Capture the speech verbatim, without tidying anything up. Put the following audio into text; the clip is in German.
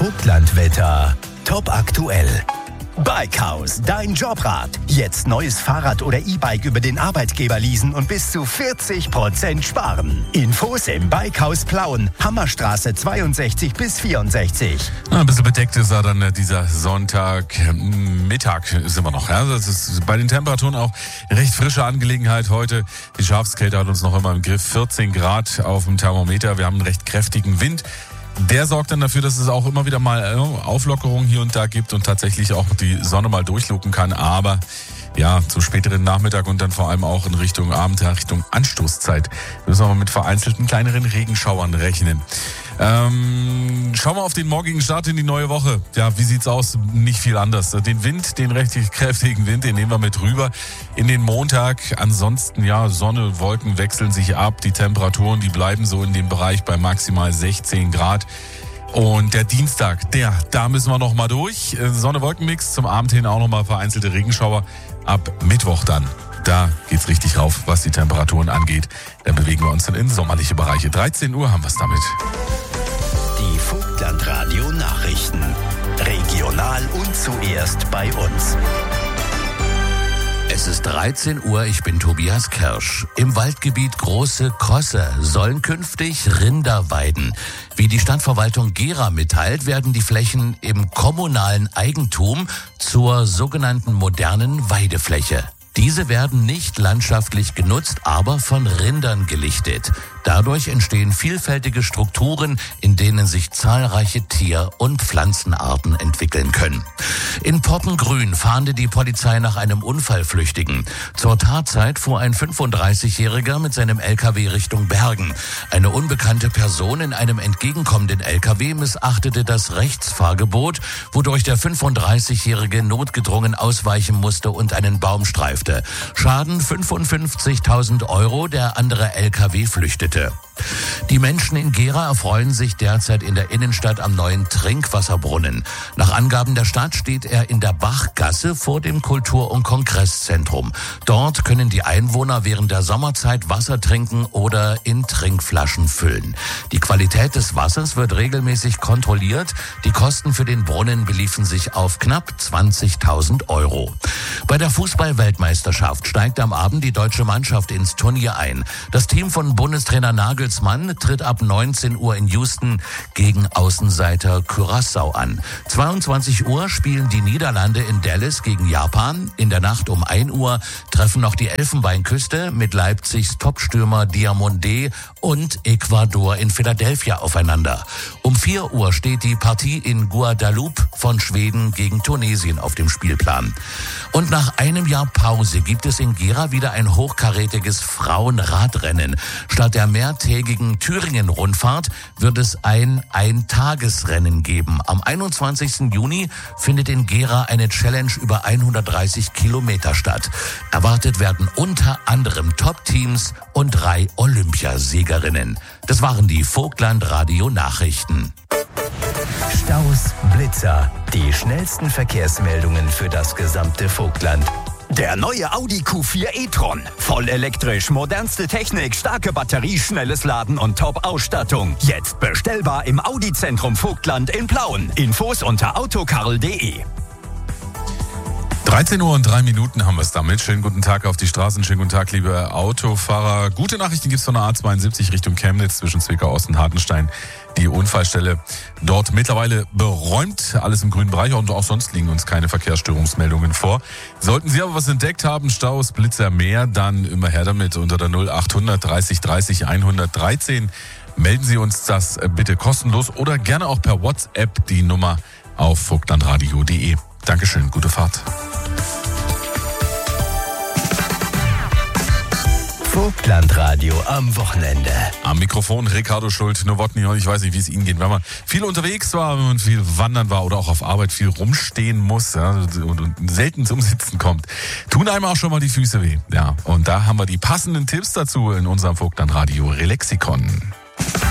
Vogtlandwetter. Top aktuell. Bikehaus, dein Jobrat. Jetzt neues Fahrrad oder E-Bike über den Arbeitgeber leasen und bis zu vierzig Prozent sparen. Infos im Bikehaus Plauen, Hammerstraße zweiundsechzig bis vierundsechzig. Ja, ein bisschen bedeckt ist er dann dieser Sonntag. Mittag sind wir noch. Ja? Das ist bei den Temperaturen auch eine recht frische Angelegenheit heute. Die Schafskälte hat uns noch immer im Griff. vierzehn Grad auf dem Thermometer. Wir haben einen recht kräftigen Wind. Der sorgt dann dafür, dass es auch immer wieder mal Auflockerungen hier und da gibt und tatsächlich auch die Sonne mal durchlucken kann. Aber ja, zum späteren Nachmittag und dann vor allem auch in Richtung Abend, Richtung Anstoßzeit müssen wir mit vereinzelten kleineren Regenschauern rechnen. Ähm, schauen wir auf den morgigen Start in die neue Woche. Ja, wie sieht's aus? Nicht viel anders. Den Wind, den recht kräftigen Wind, den nehmen wir mit rüber in den Montag. Ansonsten, ja, Sonne, Wolken wechseln sich ab. Die Temperaturen, die bleiben so in dem Bereich bei maximal sechzehn Grad. Und der Dienstag, der, da müssen wir noch mal durch. Sonne-Wolken-Mix, zum Abend hin auch noch mal vereinzelte Regenschauer. Ab Mittwoch dann. Da geht's richtig rauf, was die Temperaturen angeht. Da bewegen wir uns dann in sommerliche Bereiche. dreizehn Uhr haben wir's damit. Die Vogtlandradio Nachrichten. Regional und zuerst bei uns. Es ist dreizehn Uhr, ich bin Tobias Kirsch. Im Waldgebiet Große Krosse sollen künftig Rinder weiden. Wie die Stadtverwaltung Gera mitteilt, werden die Flächen im kommunalen Eigentum zur sogenannten modernen Weidefläche. Diese werden nicht landschaftlich genutzt, aber von Rindern gelichtet. Dadurch entstehen vielfältige Strukturen, in denen sich zahlreiche Tier- und Pflanzenarten entwickeln können. In Poppengrün fahnde die Polizei nach einem Unfallflüchtigen. Zur Tatzeit fuhr ein fünfunddreißigjähriger mit seinem L K W Richtung Bergen. Eine unbekannte Person in einem entgegenkommenden L K W missachtete das Rechtsfahrgebot, wodurch der fünfunddreißigjährige notgedrungen ausweichen musste und einen Baum streifte. Schaden fünfundfünfzigtausend Euro, der andere L K W flüchtete. Die Menschen in Gera erfreuen sich derzeit in der Innenstadt am neuen Trinkwasserbrunnen. Nach Angaben der Stadt steht er in der Bachgasse vor dem Kultur- und Kongresszentrum. Dort können die Einwohner während der Sommerzeit Wasser trinken oder in Trinkflaschen füllen. Die Qualität des Wassers wird regelmäßig kontrolliert. Die Kosten für den Brunnen beliefen sich auf knapp zwanzigtausend Euro. Bei der Fußball-Weltmeisterschaft steigt am Abend die deutsche Mannschaft ins Turnier ein. Das Team von Bundestrainer Nagelsmann tritt ab neunzehn Uhr in Houston gegen Außenseiter Curaçao an. zweiundzwanzig Uhr spielen die Niederlande in Dallas gegen Japan. In der Nacht um ein Uhr treffen noch die Elfenbeinküste mit Leipzigs Topstürmer Diomande und Ecuador in Philadelphia aufeinander. Um vier Uhr steht die Partie in Guadeloupe von Schweden gegen Tunesien auf dem Spielplan. Und nach einem Jahr Pause gibt es in Gera wieder ein hochkarätiges Frauenradrennen. Statt der mehrtägigen Thüringen-Rundfahrt wird es ein Eintagesrennen geben. Am einundzwanzigsten Juni findet in Gera eine Challenge über hundertdreißig Kilometer statt. Erwartet werden unter anderem Top-Teams und drei Olympiasiegerinnen. Das waren die Vogtland-Radio-Nachrichten. Staus, Blitzer, die schnellsten Verkehrsmeldungen für das gesamte Vogtland. Der neue Audi Q vier e-tron. Voll elektrisch, modernste Technik, starke Batterie, schnelles Laden und Top-Ausstattung. Jetzt bestellbar im Audi-Zentrum Vogtland in Plauen. Infos unter autokarl punkt de. dreizehn Uhr und drei Minuten haben wir es damit. Schönen guten Tag auf die Straßen, schönen guten Tag, liebe Autofahrer. Gute Nachrichten gibt es von der A zweiundsiebzig Richtung Chemnitz zwischen Zwickau Ost und Hartenstein. Die Unfallstelle dort mittlerweile beräumt, alles im grünen Bereich und auch sonst liegen uns keine Verkehrsstörungsmeldungen vor. Sollten Sie aber was entdeckt haben, Staus, Blitzer, mehr, dann immer her damit unter der null achthundert dreißig dreißig hundertdreizehn. Melden Sie uns das bitte kostenlos oder gerne auch per WhatsApp die Nummer auf vogtlandradio punkt de. Dankeschön, gute Fahrt. Vogtlandradio am Wochenende. Am Mikrofon Ricardo Schult-Nowotny. Ich weiß nicht, wie es Ihnen geht, wenn man viel unterwegs war, wenn man viel wandern war oder auch auf Arbeit viel rumstehen muss, ja, und, und selten zum Sitzen kommt. Tun einem auch schon mal die Füße weh. Ja, und da haben wir die passenden Tipps dazu in unserem Vogtlandradio Relexikon.